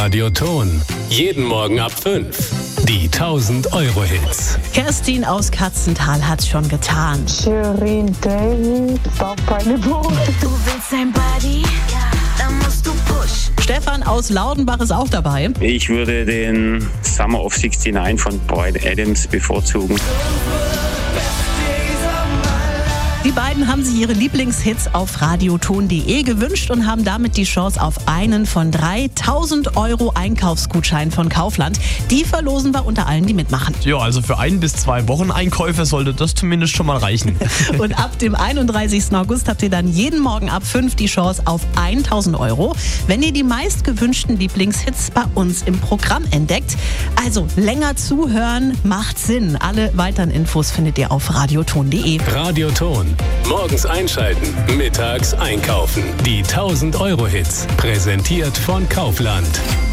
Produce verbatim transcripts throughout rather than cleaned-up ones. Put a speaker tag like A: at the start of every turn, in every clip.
A: Radioton. Jeden Morgen ab fünf. Die tausend Euro Hits.
B: Kerstin aus Katzental hat's schon getan.
C: Shirin David, Papa Nebo.
D: Du willst ein Buddy? Dann musst du push.
B: Stefan aus Laudenbach ist auch dabei.
E: Ich würde den Summer of sixty-nine von Bryan Adams bevorzugen.
B: Die beiden haben sich ihre Lieblingshits auf radioton punkt de gewünscht und haben damit die Chance auf einen von drei tausend Euro Einkaufsgutschein von Kaufland. Die verlosen wir unter allen, die mitmachen.
F: Ja, also für ein bis zwei Wochen Einkäufe sollte das zumindest schon mal reichen.
B: Und ab dem einunddreißigsten August habt ihr dann jeden Morgen ab fünf die Chance auf tausend Euro, wenn ihr die meistgewünschten Lieblingshits bei uns im Programm entdeckt. Also länger zuhören macht Sinn. Alle weiteren Infos findet ihr auf radioton punkt de.
A: Radioton. Morgens einschalten, mittags einkaufen. Die tausend Euro Hits. Präsentiert von Kaufland.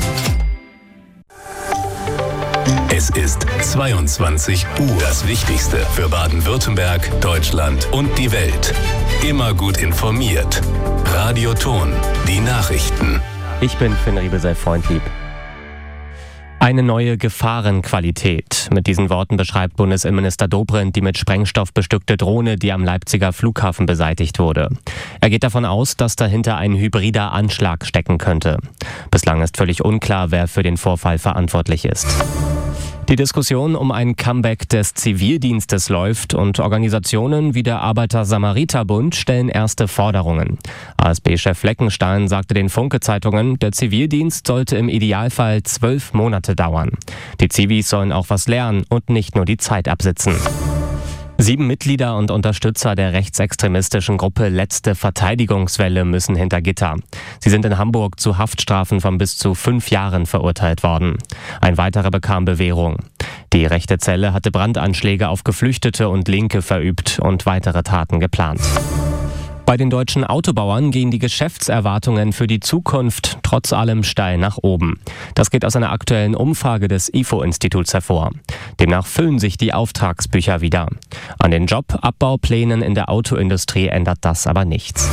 A: Es ist zweiundzwanzig Uhr. Das Wichtigste für Baden-Württemberg, Deutschland und die Welt. Immer gut informiert. Radioton. Die Nachrichten.
G: Ich bin Finn Riebesell-Freundlieb. Eine neue Gefahrenqualität. Mit diesen Worten beschreibt Bundesinnenminister Dobrindt die mit Sprengstoff bestückte Drohne, die am Leipziger Flughafen beseitigt wurde. Er geht davon aus, dass dahinter ein hybrider Anschlag stecken könnte. Bislang ist völlig unklar, wer für den Vorfall verantwortlich ist. Die Diskussion um ein Comeback des Zivildienstes läuft und Organisationen wie der Arbeiter-Samariter-Bund stellen erste Forderungen. A S B-Chef Fleckenstein sagte den Funke-Zeitungen, der Zivildienst sollte im Idealfall zwölf Monate dauern. Die Zivis sollen auch was lernen und nicht nur die Zeit absitzen. Sieben Mitglieder und Unterstützer der rechtsextremistischen Gruppe Letzte Verteidigungswelle müssen hinter Gitter. Sie sind in Hamburg zu Haftstrafen von bis zu fünf Jahren verurteilt worden. Ein weiterer bekam Bewährung. Die rechte Zelle hatte Brandanschläge auf Geflüchtete und Linke verübt und weitere Taten geplant. Bei den deutschen Autobauern gehen die Geschäftserwartungen für die Zukunft trotz allem steil nach oben. Das geht aus einer aktuellen Umfrage des I F O-Instituts hervor. Demnach füllen sich die Auftragsbücher wieder. An den Jobabbauplänen in der Autoindustrie ändert das aber nichts.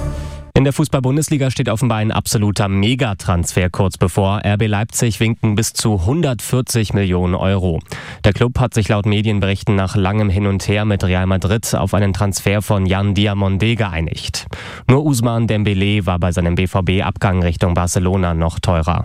G: In der Fußball-Bundesliga steht offenbar ein absoluter Megatransfer kurz bevor. R B Leipzig winken bis zu hundertvierzig Millionen Euro. Der Club hat sich laut Medienberichten nach langem Hin und Her mit Real Madrid auf einen Transfer von Yan Diomandé geeinigt. Nur Ousmane Dembélé war bei seinem B V B-Abgang Richtung Barcelona noch teurer.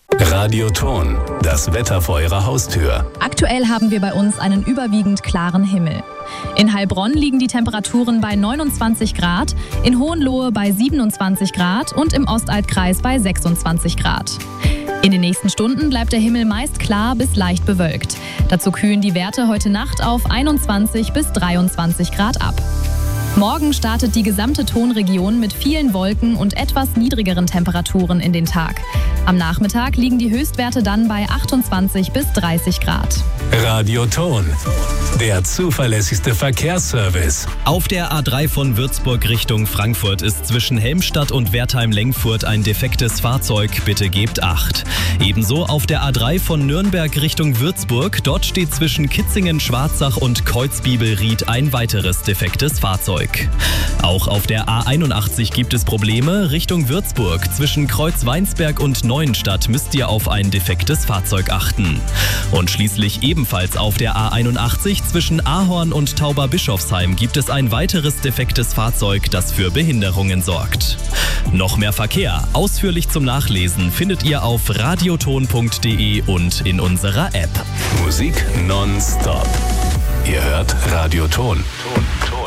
A: Radioton. Das Wetter vor Ihrer Haustür.
H: Aktuell haben wir bei uns einen überwiegend klaren Himmel. In Heilbronn liegen die Temperaturen bei neunundzwanzig Grad, in Hohenlohe bei siebenundzwanzig Grad und im Ostaltkreis bei sechsundzwanzig Grad. In den nächsten Stunden bleibt der Himmel meist klar bis leicht bewölkt. Dazu kühlen die Werte heute Nacht auf einundzwanzig bis dreiundzwanzig Grad ab. Morgen startet die gesamte Tonregion mit vielen Wolken und etwas niedrigeren Temperaturen in den Tag. Am Nachmittag liegen die Höchstwerte dann bei achtundzwanzig bis dreißig Grad.
A: Radioton. Der zuverlässigste Verkehrsservice.
I: Auf der A drei von Würzburg Richtung Frankfurt ist zwischen Helmstadt und Wertheim-Lengfurt ein defektes Fahrzeug. Bitte gebt Acht. Ebenso auf der A drei von Nürnberg Richtung Würzburg. Dort steht zwischen Kitzingen-Schwarzach und Kreuzbibelried ein weiteres defektes Fahrzeug. Auch auf der A einundachtzig gibt es Probleme. Richtung Würzburg zwischen Kreuzweinsberg und Neuenstadt müsst ihr auf ein defektes Fahrzeug achten. Und schließlich ebenfalls auf der A einundachtzig zwischen Ahorn und Tauberbischofsheim gibt es ein weiteres defektes Fahrzeug, das für Behinderungen sorgt. Noch mehr Verkehr, ausführlich zum Nachlesen, findet ihr auf radioton punkt de und in unserer App.
A: Musik nonstop. Ihr hört Radioton. Ton, Ton.